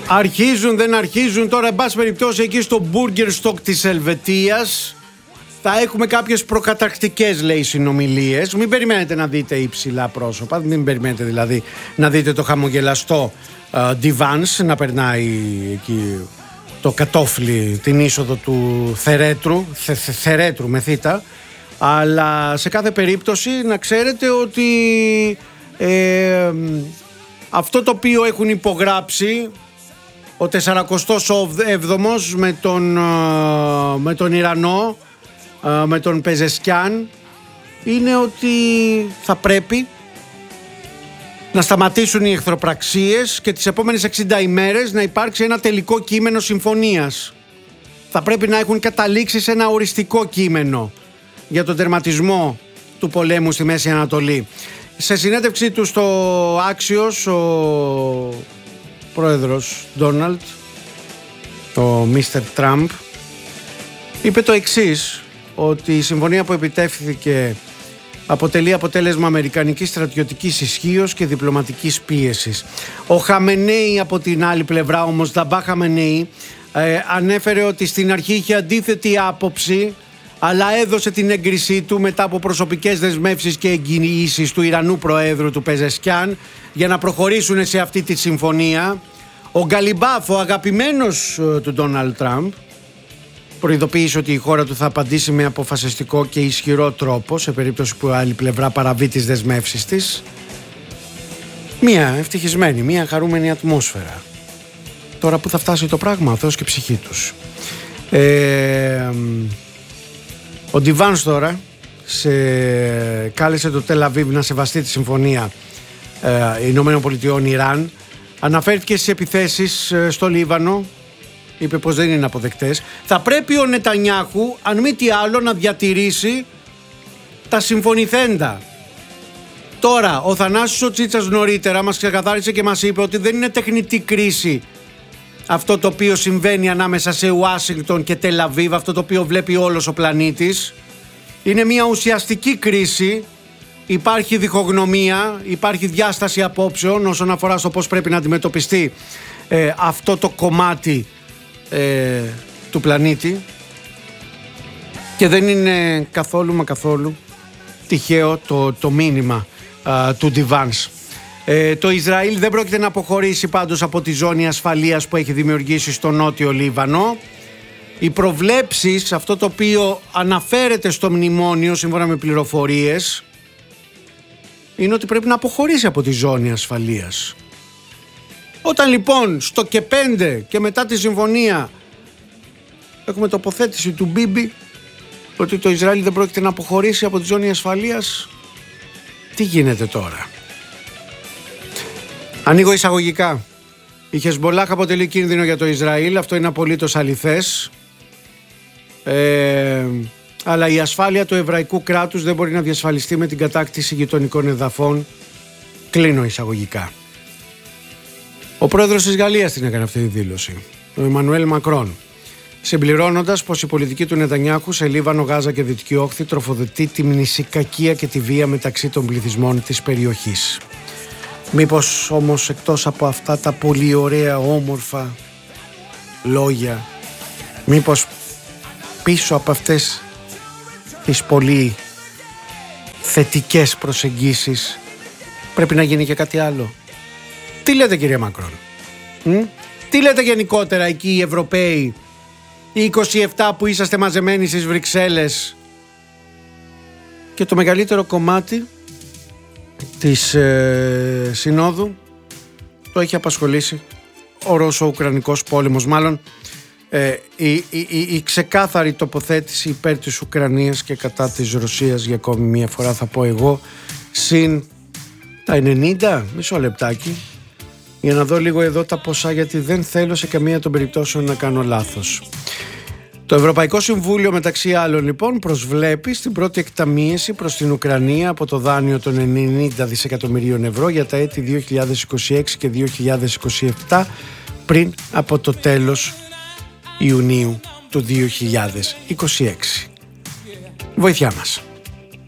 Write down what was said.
Αρχίζουν, δεν αρχίζουν. Τώρα, εν πάση περιπτώσει, εκεί στο Burger Stock της Ελβετίας θα έχουμε κάποιες προκαταρκτικές, λέει, συνομιλίες. Μην περιμένετε να δείτε υψηλά πρόσωπα. Μην περιμένετε δηλαδή να δείτε το χαμογελαστό Divans να περνάει εκεί το κατόφλι, την είσοδο του Θερέτρου με θήτα. Αλλά σε κάθε περίπτωση να ξέρετε ότι αυτό το οποίο έχουν υπογράψει ο 47ος με τον Ιρανό, με τον Πεζεσκιάν, είναι ότι θα πρέπει να σταματήσουν οι εχθροπραξίες και τις επόμενες 60 ημέρες να υπάρξει ένα τελικό κείμενο συμφωνίας. Θα πρέπει να έχουν καταλήξει σε ένα οριστικό κείμενο για τον τερματισμό του πολέμου στη Μέση Ανατολή. Σε συνέντευξή του στο Axios, ο πρόεδρος Ντόναλντ, ο Μίστερ Τραμπ, είπε το εξής, ότι η συμφωνία που επιτεύχθηκε αποτελεί αποτέλεσμα αμερικανικής στρατιωτικής ισχύως και διπλωματικής πίεσης. Ο Χαμενέι από την άλλη πλευρά όμως, Νταμπά Χαμενέι, ανέφερε ότι στην αρχή είχε αντίθετη άποψη, αλλά έδωσε την έγκρισή του μετά από προσωπικές δεσμεύσεις και εγγυήσεις του Ιρανού Προέδρου του Πεζεσκιάν για να προχωρήσουν σε αυτή τη συμφωνία. Ο Γκαλιμπάφ, ο αγαπημένος του Ντόναλντ Τραμπ, προειδοποίησε ότι η χώρα του θα απαντήσει με αποφασιστικό και ισχυρό τρόπο σε περίπτωση που η άλλη πλευρά παραβεί τις δεσμεύσεις της. Μία ευτυχισμένη, μία χαρούμενη ατμόσφαιρα. Τώρα που θα φτάσει το πράγμα, ο Θεός και η ψυχή τους. Ο Ντιβάνς τώρα κάλεσε το Τελ Αβίβ να σεβαστεί τη συμφωνία Ηνωμένων Πολιτειών Ιράν. Αναφέρθηκε στις επιθέσεις στο Λίβανο. Είπε πως δεν είναι αποδεκτές. Θα πρέπει ο Νετανιάχου, αν μη τι άλλο, να διατηρήσει τα συμφωνηθέντα. Τώρα, ο Θανάσης ο Τσίτσας νωρίτερα μας ξεκαθάρισε και μας είπε ότι δεν είναι τεχνητή κρίση αυτό το οποίο συμβαίνει ανάμεσα σε Ουάσιγκτον και Τελ Αβίβ, αυτό το οποίο βλέπει όλος ο πλανήτης. Είναι μια ουσιαστική κρίση. Υπάρχει διχογνωμία, υπάρχει διάσταση απόψεων όσον αφορά στο πώς πρέπει να αντιμετωπιστεί αυτό το κομμάτι του πλανήτη, και δεν είναι καθόλου μα καθόλου τυχαίο το μήνυμα του Ντιβάνς. Το Ισραήλ δεν πρόκειται να αποχωρήσει πάντως από τη ζώνη ασφαλείας που έχει δημιουργήσει στο νότιο Λίβανο. Οι προβλέψεις, αυτό το οποίο αναφέρεται στο μνημόνιο σύμφωνα με πληροφορίες, είναι ότι πρέπει να αποχωρήσει από τη ζώνη ασφαλείας. Όταν λοιπόν στο ΚΕ5 και μετά τη συμφωνία έχουμε τοποθέτηση του Μπίμπι ότι το Ισραήλ δεν πρόκειται να αποχωρήσει από τη ζώνη ασφαλείας, τι γίνεται τώρα? Ανοίγω εισαγωγικά. Η Χεσμπολάχ αποτελεί κίνδυνο για το Ισραήλ, αυτό είναι απολύτως αληθές. Αλλά η ασφάλεια του εβραϊκού κράτους δεν μπορεί να διασφαλιστεί με την κατάκτηση γειτονικών εδαφών. Κλείνω εισαγωγικά. Ο πρόεδρος της Γαλλίας την έκανε αυτή τη δήλωση, ο Εμμανουέλ Μακρόν, συμπληρώνοντας πως η πολιτική του Νετανιάχου σε Λίβανο, Γάζα και Δυτική Όχθη τροφοδοτεί τη μνησικακία και τη βία μεταξύ των πληθυσμών της περιοχής. Μήπως όμως εκτός από αυτά τα πολύ ωραία όμορφα λόγια, μήπως πίσω από αυτές τις πολύ θετικές προσεγγίσεις πρέπει να γίνει και κάτι άλλο? Τι λέτε, κύριε Μακρόν? Τι λέτε γενικότερα εκεί οι Ευρωπαίοι, οι 27 που είσαστε μαζεμένοι στις Βρυξέλλες και το μεγαλύτερο κομμάτι της συνόδου το έχει απασχολήσει ο Ρώσο-Ουκρανικός πόλεμος, μάλλον η ξεκάθαρη τοποθέτηση υπέρ της Ουκρανίας και κατά της Ρωσίας, για ακόμη μία φορά θα πω εγώ, συν τα 90, μισό λεπτάκι, για να δω λίγο εδώ τα ποσά, γιατί δεν θέλω σε καμία των περιπτώσεων να κάνω λάθος. Το Ευρωπαϊκό Συμβούλιο, μεταξύ άλλων, λοιπόν, προσβλέπει στην πρώτη εκταμίεση προς την Ουκρανία από το δάνειο των 90 δισεκατομμυρίων ευρώ για τα έτη 2026 και 2027 πριν από το τέλος Ιουνίου του 2026. Βοήθειά μας.